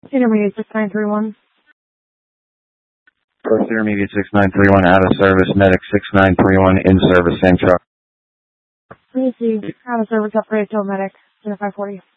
Intermediate 6931. First Intermediate 6931 out of service, medic 6931 in service, same truck. Let me see. Out of service upgrade to a medic. 540.